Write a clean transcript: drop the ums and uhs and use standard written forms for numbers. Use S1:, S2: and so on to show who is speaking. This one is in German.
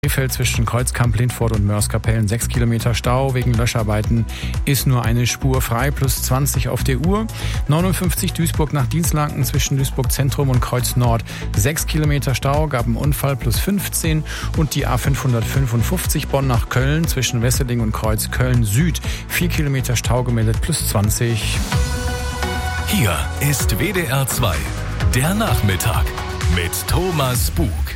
S1: Krefeld zwischen Kreuzkamp, Lindfort und Mörs-Kapellen 6 Kilometer Stau. Wegen Löscharbeiten ist nur eine Spur frei, plus 20 auf der Uhr. 59 Duisburg nach Dienstlaken zwischen Duisburg Zentrum und Kreuz Nord 6 Kilometer Stau, gab einen Unfall, plus 15. Und die A555 Bonn nach Köln zwischen Wesseling und Kreuz Köln Süd 4 Kilometer Stau gemeldet, plus 20.
S2: Hier ist WDR 2, der Nachmittag mit Thomas Bug.